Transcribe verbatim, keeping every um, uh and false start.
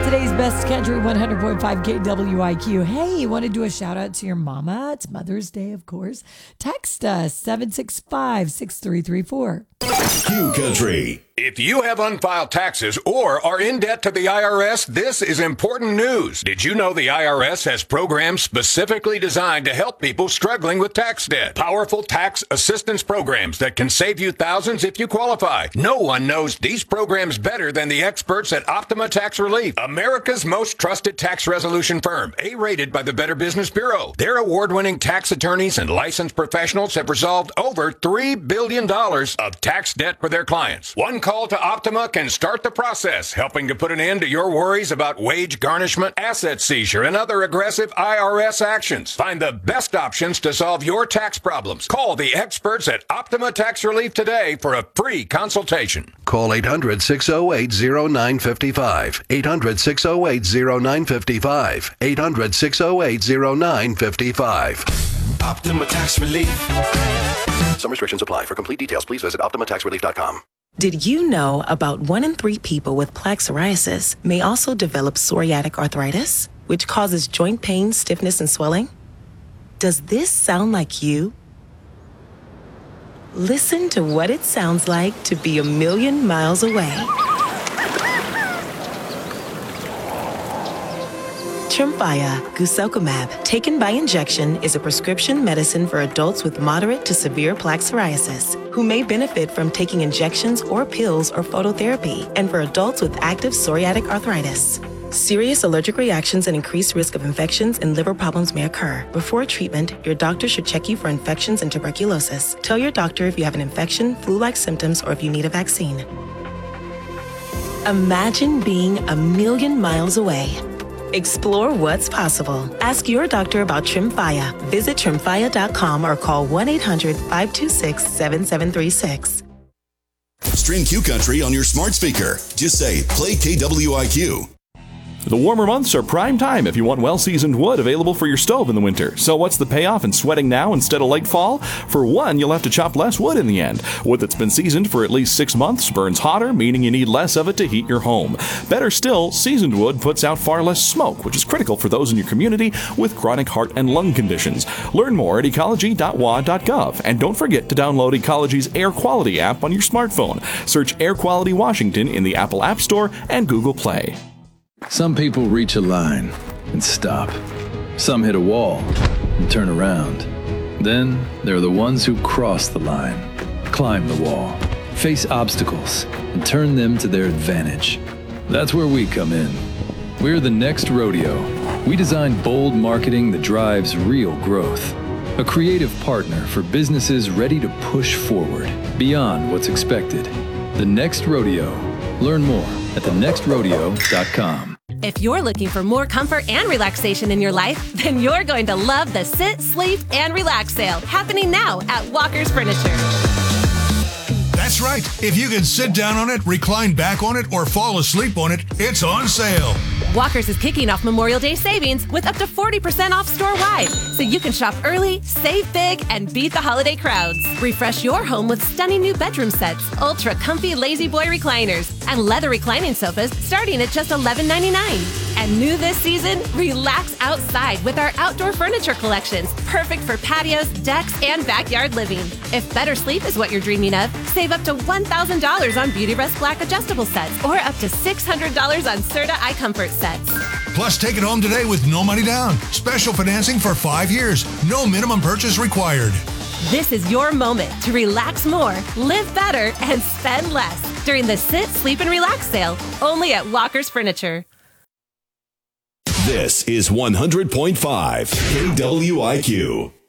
Today's best country, one hundred point five K W I Q. Hey, you want to do a shout out to your mama? It's Mother's Day, of course. Text us seven six five, six three three four. Q Country. If you have unfiled taxes or are in debt to the I R S, this is important news. Did you know the I R S has programs specifically designed to help people struggling with tax debt? Powerful tax assistance programs that can save you thousands if you qualify. No one knows these programs better than the experts at Optima Tax Relief, America's most trusted tax resolution firm, A-rated by the Better Business Bureau. Their award-winning tax attorneys and licensed professionals have resolved over three billion dollars of tax debt for their clients. One call to Optima can start the process, helping to put an end to your worries about wage garnishment, asset seizure, and other aggressive I R S actions. Find the best options to solve your tax problems. Call the experts at Optima Tax Relief today for a free consultation. Call eight hundred, six oh eight, oh nine five five. eight hundred, six oh eight, oh nine five five. eight hundred, six oh eight, oh nine five five. Optima Tax Relief. Some restrictions apply. For complete details, please visit optima tax relief dot com. Did you know about one in three people with plaque psoriasis may also develop psoriatic arthritis, which causes joint pain, stiffness, and swelling? Does this sound like you? Listen to what it sounds like to be a million miles away. Tremfya guselkumab, taken by injection, is a prescription medicine for adults with moderate to severe plaque psoriasis who may benefit from taking injections or pills or phototherapy, and for adults with active psoriatic arthritis. Serious allergic reactions and increased risk of infections and liver problems may occur. Before treatment, your doctor should check you for infections and tuberculosis. Tell your doctor if you have an infection, flu-like symptoms, or if you need a vaccine. Imagine being a million miles away. Explore what's possible. Ask your doctor about Tremfya. Visit tremfya dot com or call one eight hundred, five two six, seven seven three six. Stream Q Country on your smart speaker. Just say, play K W I Q. The warmer months are prime time if you want well-seasoned wood available for your stove in the winter. So what's the payoff in sweating now instead of late fall? For one, you'll have to chop less wood in the end. Wood that's been seasoned for at least six months burns hotter, meaning you need less of it to heat your home. Better still, seasoned wood puts out far less smoke, which is critical for those in your community with chronic heart and lung conditions. Learn more at ecology dot w a dot gov. And don't forget to download Ecology's Air Quality app on your smartphone. Search Air Quality Washington in the Apple App Store and Google Play. Some people reach a line and stop. Some hit a wall and turn around. Then there are the ones who cross the line, climb the wall, face obstacles, and turn them to their advantage. That's where we come in. We're the Next Rodeo. We design bold marketing that drives real growth. A creative partner for businesses ready to push forward beyond what's expected. The Next Rodeo. Learn more at the next rodeo dot com. If you're looking for more comfort and relaxation in your life, then you're going to love the Sit, Sleep, and Relax sale happening now at Walker's Furniture. That's right. If you can sit down on it, recline back on it, or fall asleep on it, it's on sale. Walker's is kicking off Memorial Day savings with up to forty percent off store-wide, so you can shop early, save big, and beat the holiday crowds. Refresh your home with stunning new bedroom sets, ultra comfy Lazy Boy recliners, and leather reclining sofas starting at just eleven ninety-nine. And new this season, relax outside with our outdoor furniture collections, perfect for patios, decks, and backyard living. If better sleep is what you're dreaming of, save up to one thousand dollars on Beautyrest Black adjustable sets or up to six hundred dollars on Serta iComfort sets. Plus, take it home today with no money down. Special financing for five years. No minimum purchase required. This is your moment to relax more, live better, and spend less during the Sit, Sleep, and Relax sale, only at Walker's Furniture. This is one hundred point five K W I Q.